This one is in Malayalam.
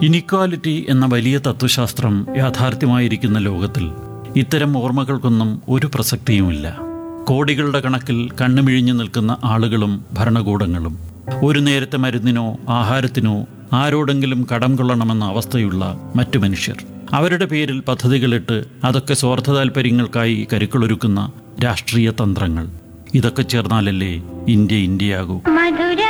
ഇനിക്വാലിറ്റി എന്ന വലിയ തത്വശാസ്ത്രം യാഥാർത്ഥ്യമായിരിക്കുന്ന ലോകത്തിൽ ഇത്തരം ഓർമ്മകൾക്കൊന്നും ഒരു പ്രസക്തിയുമില്ല. കോടികളുടെ കണക്കിൽ കണ്ണുമിഴിഞ്ഞു നിൽക്കുന്ന ആളുകളും ഭരണകൂടങ്ങളും ഒരു നേരത്തെ മരുന്നിനോ ആഹാരത്തിനോ ആരോടെങ്കിലും കടം കൊള്ളണമെന്ന അവസ്ഥയുള്ള മറ്റു മനുഷ്യർ, അവരുടെ പേരിൽ പദ്ധതികളിട്ട് അതൊക്കെ സ്വാർത്ഥ താൽപ്പര്യങ്ങൾക്കായി കരുക്കളൊരുക്കുന്ന രാഷ്ട്രീയ തന്ത്രങ്ങൾ, ഇതൊക്കെ ചേർന്നാലല്ലേ ഇന്ത്യ ഇന്ത്യയാകൂ.